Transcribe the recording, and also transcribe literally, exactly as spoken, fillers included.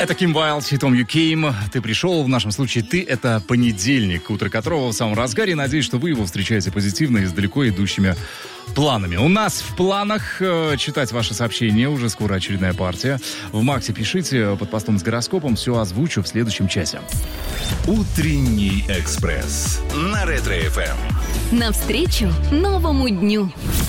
Это Ким Вайлд, хитом You Came. Ты пришел, в нашем случае ты — это понедельник, утро которого в самом разгаре. Надеюсь, что вы его встречаете позитивно и с далеко идущими планами. У нас в планах э, читать ваши сообщения. Уже скоро очередная партия. В Максе пишите под постом с гороскопом. Все озвучу в следующем часе. Утренний экспресс на Ретро-эф эм. Навстречу новому дню.